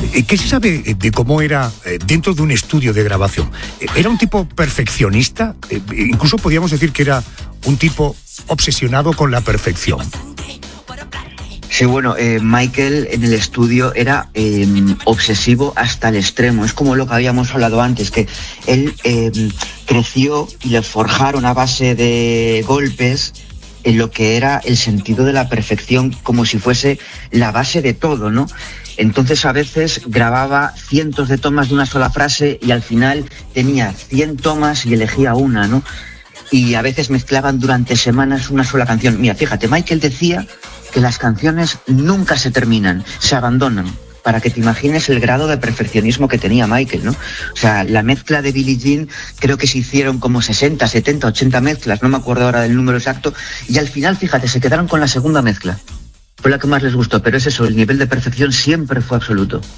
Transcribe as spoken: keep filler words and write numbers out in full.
¿Qué se sabe de cómo era dentro de un estudio de grabación? ¿Era un tipo perfeccionista? Incluso podríamos decir que era un tipo obsesionado con la perfección. Sí, bueno, eh, Michael en el estudio era eh, obsesivo hasta el extremo. Es como lo que habíamos hablado antes, que él eh, creció y le forjaron a base de golpes en lo que era el sentido de la perfección, como si fuese la base de todo, ¿no? Entonces a veces grababa cientos de tomas de una sola frase y al final tenía cien tomas y elegía una, ¿no? Y a veces mezclaban durante semanas una sola canción. Mira, fíjate, Michael decía que las canciones nunca se terminan, se abandonan, para que te imagines el grado de perfeccionismo que tenía Michael, ¿no? O sea, la mezcla de Billie Jean, creo que se hicieron como sesenta, setenta, ochenta mezclas, no me acuerdo ahora del número exacto, y al final, fíjate, se quedaron con la segunda mezcla. Fue la que más les gustó, pero es eso, el nivel de perfección siempre fue absoluto.